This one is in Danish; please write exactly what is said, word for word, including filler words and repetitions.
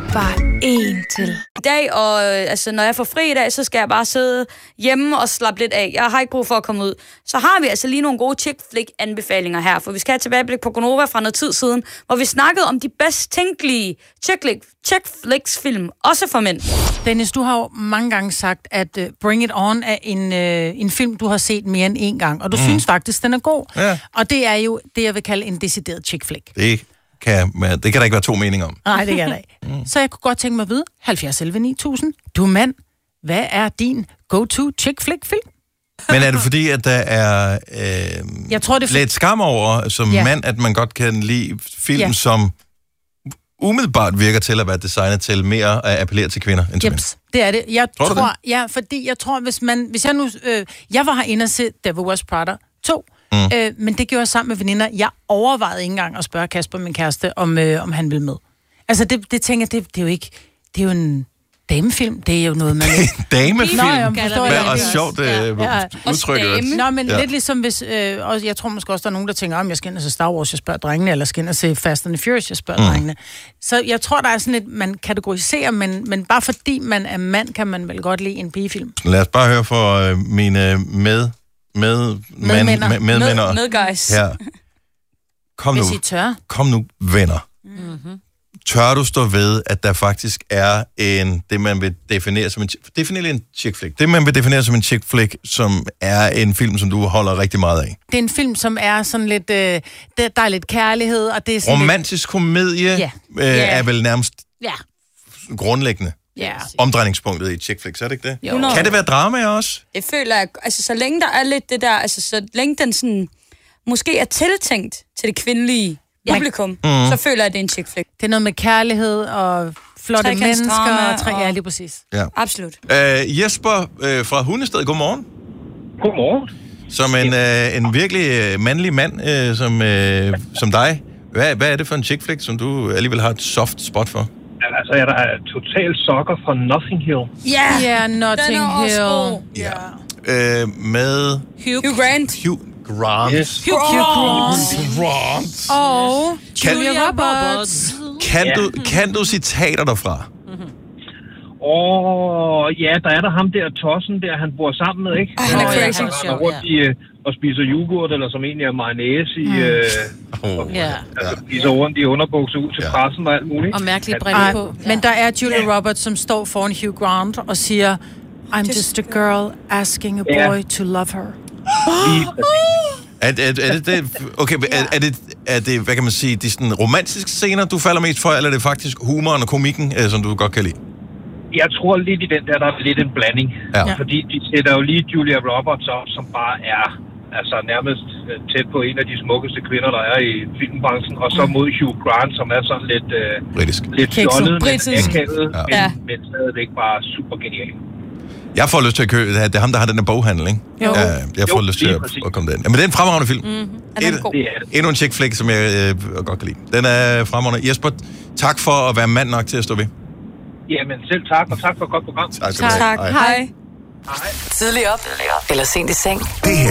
Bare en til. I dag, og øh, altså, når jeg får fri i dag, så skal jeg bare sidde hjemme og slappe lidt af. Jeg har ikke brug for at komme ud. Så har vi altså lige nogle gode chick flick anbefalinger her, for vi skal have tilbageblik på Gonova fra noget tid siden, hvor vi snakkede om de bedst tænkelige chick flicks film, også for mænd. Dennis, du har jo mange gange sagt, at uh, Bring It On er en, uh, en film, du har set mere end en gang, og du mm. synes faktisk, den er god. Ja. Og det er jo det, jeg vil kalde en decideret chick flick. Det kan, det kan der ikke være to meninger om. Nej, det kan der ikke. Mm. Så jeg kunne godt tænke mig at vide, halvfjerds elleve ni tusind, du er mand, hvad er din go-to chick flick film? Men er det fordi, at der er øh, jeg tror, det for... lidt skam over som ja. mand, at man godt kan lide film, ja. som umiddelbart virker til at være designet til mere at appellere til kvinder end til Jeps, mænd? Det er det. Jeg tror, tror, det? ja, fordi jeg tror, hvis man, hvis jeg nu, øh, jeg var herinde og se Devil Wears Prada to, mm. øh, men det gjorde jeg sammen med veninder. Jeg overvejede ikke engang at spørge Kasper, min kæreste, om, øh, om han ville med. Altså, det, det tænker jeg, det, det er jo ikke, det er jo en damefilm, det er jo noget, man ikke... damefilm? Nå, jeg forstår det. Det er også sjovt, det ja. udtrykker. Nå, men ja. lidt ligesom hvis... Øh, og jeg tror måske også, der er nogen, der tænker, om jeg skal ind og se Star Wars, jeg spørger drengene, eller skal ind og se Fast and the Furious, jeg spørger mm. drengene. Så jeg tror, der er sådan et, man kategoriserer, men, men bare fordi man er mand, kan man vel godt lide en pigefilm. Lad os bare høre for øh, mine med... med... medmænder. Med, med, med, med, med guys. Ja. Kom nu. Hvis I tør. Kom nu, venner. Mm-hmm. Tør du stå ved, at der faktisk er en, det man vil definere som en, definere en chick flick. Det man vil definere som en chick flick, som er en film, som du holder rigtig meget af. Det er en film, som er sådan lidt, øh, der, der er lidt kærlighed, og det er sådan romantisk lidt... komedie yeah. Øh, yeah. er vel nærmest yeah. grundlæggende yeah. omdrejningspunktet i chick flicks, er det ikke det? Jo. Kan det være drama også? Det føler jeg, altså så længe der er lidt det der, altså så længe den sådan, måske er tiltænkt til det kvindelige publikum, mm. så føler jeg, at det er en chick flick. Det er noget med kærlighed og flotte mennesker. Og tre, og... Ja, lige præcis. Ja. Absolut. Uh, Jesper uh, fra Hundested, godmorgen. Godmorgen. Som en, uh, en virkelig uh, mandlig mand uh, som, uh, som dig. Hvad, hvad er det for en chick flick, som du alligevel har et soft spot for? Altså, jeg er total sokker for Notting Hill. Ja, yeah. yeah, Notting Hill. Ja. Yeah. Uh, med... Hugh, Hugh Grant. Hugh Grant. Yes. Hugh, Hugh Grant. Grant. Og Julia Roberts. Kan, ja. du, kan du citater derfra? Mm-hmm. Åh, ja, der er der ham der, Tossen der, han bor sammen med, ikke? Oh, han er crazy. Han er rundt i, øh, og spiser yoghurt, eller som egentlig er mayonnaise i... Mm. Øh, oh. og, yeah. altså, spiser rundt i underbukser ud til yeah. pressen og alt muligt. Og mærkelige briller på. Ja. Men der er Julia yeah. Roberts, som står foran Hugh Grant og siger, I'm just, just a girl asking a boy yeah. to love her. Er, er, er det det? Okay, er, er, det, er det, hvad kan man sige, de sådan romantiske scener, du falder mest for, eller er det faktisk humoren og komikken, øh, som du godt kan lide? Jeg tror lidt i den der, der er lidt en blanding. Ja. Fordi de sætter jo lige Julia Roberts op, som bare er altså nærmest tæt på en af de smukkeste kvinder, der er i filmbranchen. Og så mod Hugh Grant, som er sådan lidt... Øh, britisk. Lidt fjollet, men akavet, ja. men, ja. men stadigvæk bare super genial. Jeg får lyst til at købe, det er ham, der har den der boghandel, ikke? Jo. Ja, jeg får jo, lyst til at, at komme derind. Men det er en fremragende film. Mm-hmm. Et, endnu en chick flick, som jeg øh, godt kan lide. Den er fremragende. Jesper, tak for at være mand nok til at stå ved. Jamen selv tak, og tak for et godt program. Tak skal du have. Tak. Hej. Hej. Tidlig op, eller sent i seng. Det her